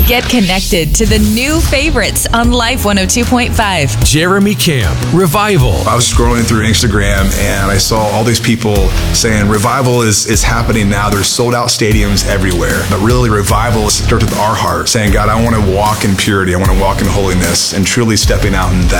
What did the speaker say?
Get connected to the new favorites on Life 102.5. Jeremy Camp, Revival. I was scrolling through Instagram and I saw all these people saying Revival is happening now. There's sold out stadiums everywhere. But really, Revival starts with our heart, saying, God, I want to walk in purity. I want to walk in holiness, and truly stepping out in that.